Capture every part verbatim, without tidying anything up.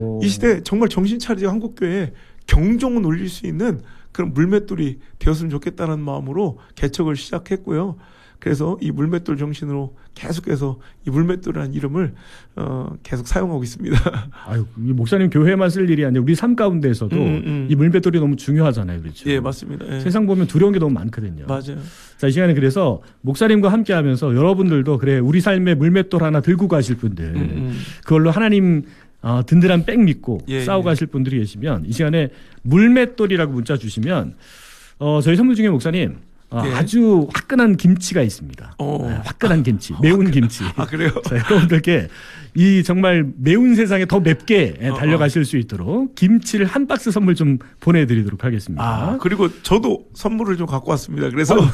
이 시대 정말 정신 차리자 한국교회에 경종을 울릴 수 있는 그런 물맷돌이 되었으면 좋겠다는 마음으로 개척을 시작했고요. 그래서 이 물맷돌 정신으로 계속해서 이 물맷돌이라는 이름을 어, 계속 사용하고 있습니다. 아유, 목사님 교회만 쓸 일이 아니라 우리 삶 가운데서도 음, 음. 이 물맷돌이 너무 중요하잖아요, 그렇죠? 예, 맞습니다. 예. 세상 보면 두려운 게 너무 많거든요. 맞아요. 자, 이 시간에 그래서 목사님과 함께하면서 여러분들도 그래 우리 삶의 물맷돌 하나 들고 가실 분들, 음, 음. 그걸로 하나님 어, 든든한 백 믿고 예, 싸워 가실 예. 분들이 계시면 이 시간에 물맷돌이라고 문자 주시면 어, 저희 선물 중에 목사님. 어, 예. 아주 화끈한 김치가 있습니다. 네, 화끈한 김치, 매운 아, 김치. 아, 그래요? 자, 여러분들께 이 정말 매운 세상에 더 맵게 어, 달려가실 어. 수 있도록 김치를 한 박스 선물 좀 보내드리도록 하겠습니다. 아, 그리고 저도 선물을 좀 갖고 왔습니다. 그래서 어.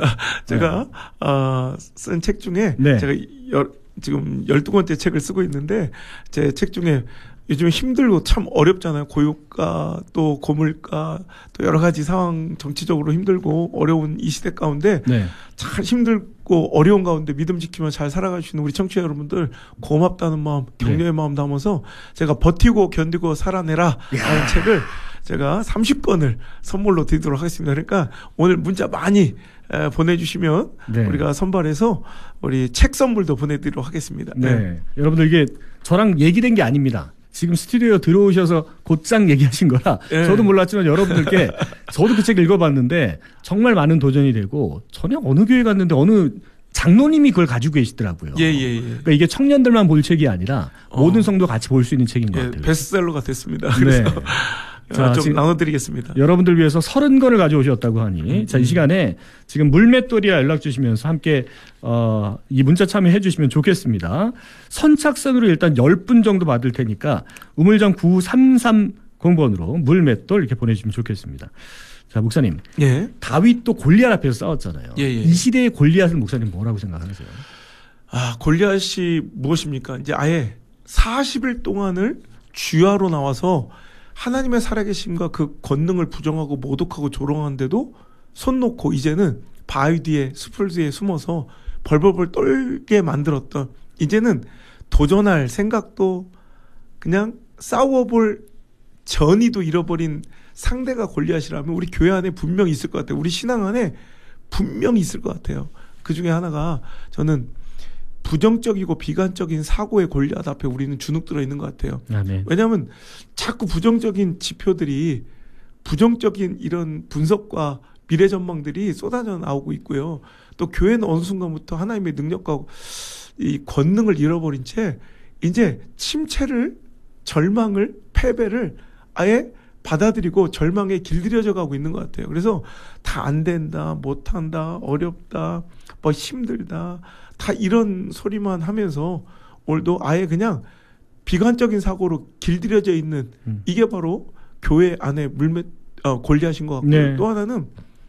제가 네. 어, 쓴 책 중에 네. 제가 여, 지금 열두 번째 책을 쓰고 있는데 제 책 중에 요즘 힘들고 참 어렵잖아요. 고유가 또 고물가 또 여러 가지 상황 정치적으로 힘들고 어려운 이 시대 가운데 네. 참 힘들고 어려운 가운데 믿음 지키며 잘 살아가시는 우리 청취자 여러분들 고맙다는 마음, 격려의 네. 마음 담아서 제가 버티고 견디고 살아내라 라는 책을 제가 삼십 권을 선물로 드리도록 하겠습니다. 그러니까 오늘 문자 많이 에, 보내주시면 네. 우리가 선발해서 우리 책 선물도 보내드리도록 하겠습니다. 네. 네. 여러분들 이게 저랑 얘기된 게 아닙니다. 지금 스튜디오에 들어오셔서 곧장 얘기하신 거라 네. 저도 몰랐지만 여러분들께 저도 그 책 읽어봤는데 정말 많은 도전이 되고 전혀 어느 교회 갔는데 어느 장로님이 그걸 가지고 계시더라고요. 예, 예, 예. 그러니까 이게 청년들만 볼 책이 아니라 어. 모든 성도 같이 볼 수 있는 책인 것 예, 같아요. 베스트셀러가 됐습니다. 그래서 네. 자, 좀 나눠드리겠습니다. 여러분들 위해서 서른 권을 가져오셨다고 하니 음, 자, 이 시간에 지금 물맷돌이라 연락 주시면서 함께 어, 이 문자 참여해 주시면 좋겠습니다. 선착순으로 일단 십 분 정도 받을 테니까 우물정 구삼삼공 번으로 물맷돌 이렇게 보내주시면 좋겠습니다. 자, 목사님. 예. 다윗도 골리앗 앞에서 싸웠잖아요. 예, 예. 이 시대의 골리앗을 목사님 뭐라고 생각하세요? 아, 골리앗이 무엇입니까? 이제 아예 사십 일 동안을 주야로 나와서 하나님의 살아계심과 그 권능을 부정하고 모독하고 조롱하는데도 손 놓고 이제는 바위 뒤에 숲을 뒤에 숨어서 벌벌벌 떨게 만들었던 이제는 도전할 생각도 그냥 싸워볼 전의도 잃어버린 상대가 골리앗이라면 우리 교회 안에 분명히 있을 것 같아요. 우리 신앙 안에 분명히 있을 것 같아요. 그 중에 하나가 저는 부정적이고 비관적인 사고의 골리앗 앞에 우리는 주눅 들어 있는 것 같아요. 아, 네. 왜냐하면 자꾸 부정적인 지표들이 부정적인 이런 분석과 미래 전망들이 쏟아져 나오고 있고요. 또 교회는 어느 순간부터 하나님의 능력과 이 권능을 잃어버린 채 이제 침체를 절망을 패배를 아예 받아들이고 절망에 길들여져 가고 있는 것 같아요. 그래서 다 안 된다, 못한다, 어렵다, 뭐 힘들다 다 이런 소리만 하면서 오늘도 아예 그냥 비관적인 사고로 길들여져 있는 음. 이게 바로 교회 안에 물맷 어, 골리앗인 것 같고요. 네. 또 하나는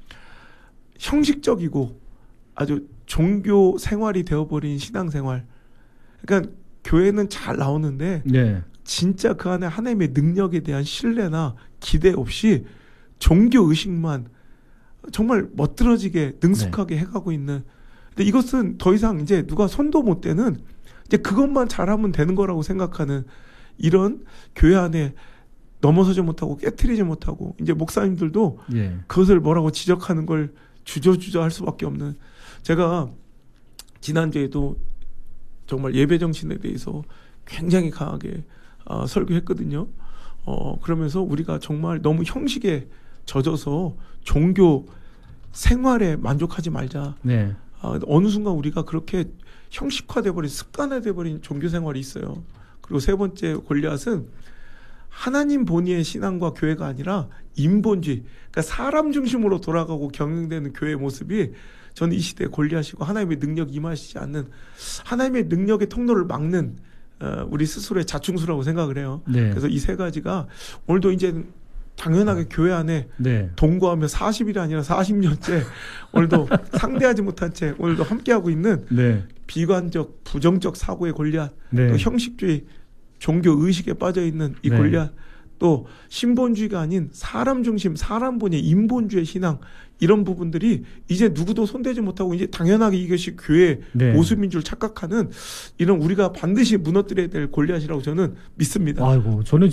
형식적이고 아주 종교 생활이 되어버린 신앙생활. 그러니까 교회는 잘 나오는데 네. 진짜 그 안에 하나님의 능력에 대한 신뢰나 기대 없이 종교 의식만 정말 멋들어지게 능숙하게 네. 해가고 있는. 근데 이것은 더 이상 이제 누가 손도 못 대는 이제 그것만 잘하면 되는 거라고 생각하는 이런 교회 안에 넘어서지 못하고 깨트리지 못하고 이제 목사님들도 예. 그것을 뭐라고 지적하는 걸 주저주저 할 수밖에 없는. 제가 지난주에도 정말 예배 정신에 대해서 굉장히 강하게 어, 설교했거든요. 어, 그러면서 우리가 정말 너무 형식에 젖어서 종교 생활에 만족하지 말자. 네. 어, 어느 순간 우리가 그렇게 형식화돼버린 습관화돼버린 종교 생활이 있어요. 그리고 세 번째 골리앗은 하나님 본위의 신앙과 교회가 아니라 인본주의, 그러니까 사람 중심으로 돌아가고 경영되는 교회의 모습이 저는 이 시대의 골리앗이고 하나님의 능력이 임하시지 않는 하나님의 능력의 통로를 막는 어, 우리 스스로의 자충수라고 생각을 해요. 네. 그래서 이 세 가지가 오늘도 이제 당연하게 네. 교회 안에 네. 동거하며 사십 일이 아니라 사십 년째 오늘도 상대하지 못한 채 오늘도 함께하고 있는 네. 비관적 부정적 사고의 골리앗 네. 또 형식주의 종교 의식에 빠져있는 이 네. 골리앗 또 신본주의가 아닌 사람 중심, 사람 본의 인본주의 신앙 이런 부분들이 이제 누구도 손대지 못하고 이제 당연하게 이것이 교회 네. 모습인 줄 착각하는 이런 우리가 반드시 무너뜨려야 될 골리앗이라고 저는 믿습니다. 아이고, 저는